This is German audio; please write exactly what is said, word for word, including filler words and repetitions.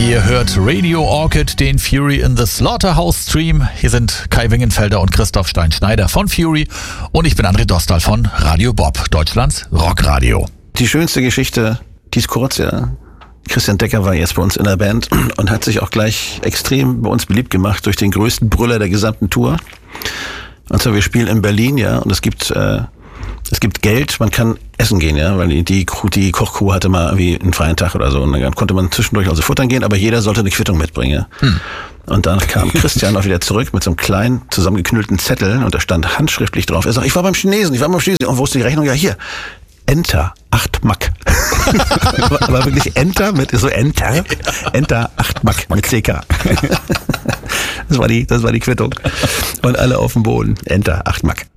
Ihr hört Radio Orchid, den Fury in the Slaughterhouse Stream. Hier sind Kai Wingenfelder und Christoph Stein-Schneider von Fury und ich bin André Dostal von Radio Bob, Deutschlands Rockradio. Die schönste Geschichte, die ist kurz, ja. Christian Decker war jetzt bei uns in der Band und hat sich auch gleich extrem bei uns beliebt gemacht durch den größten Brüller der gesamten Tour. Und zwar, wir spielen in Berlin, ja, und es gibt äh, es gibt Geld, man kann essen gehen, ja, weil die die, die Kochcrew hatte mal irgendwie einen freien Tag oder so und dann konnte man zwischendurch also futtern gehen, aber jeder sollte eine Quittung mitbringen. Ja. Hm. Und dann kam Christian auch wieder zurück mit so einem kleinen zusammengeknüllten Zettel und da stand handschriftlich drauf. Er sagt, ich war beim Chinesen, ich war beim Chinesen und wo ist die Rechnung? Ja, hier. Enter, acht Mack. Aber wirklich Enter mit so Enter, Enter, acht Mack mit C K. Das war die, das war die Quittung. Und alle auf dem Boden. Enter, acht Mack.